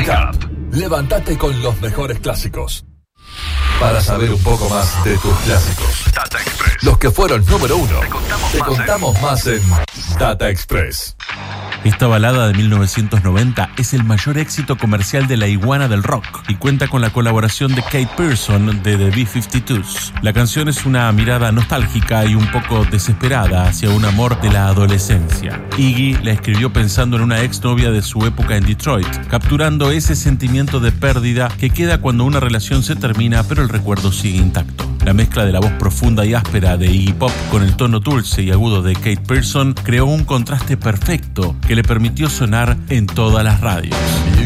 Wake Up. Levántate con los mejores clásicos. Para saber un poco más de tus clásicos, Data Express. Los que fueron número 1. Te contamos más en Data Express. Esta balada de 1990 es el mayor éxito comercial de la iguana del rock y cuenta con la colaboración de Kate Pearson de The B-52s. La canción es una mirada nostálgica y un poco desesperada hacia un amor de la adolescencia. Iggy la escribió pensando en una exnovia de su época en Detroit, capturando ese sentimiento de pérdida que queda cuando una relación se termina pero el recuerdo sigue intacto. La mezcla de la voz profunda y áspera de Iggy Pop con el tono dulce y agudo de Kate Pearson creó un contraste perfecto que le permitió sonar en todas las radios.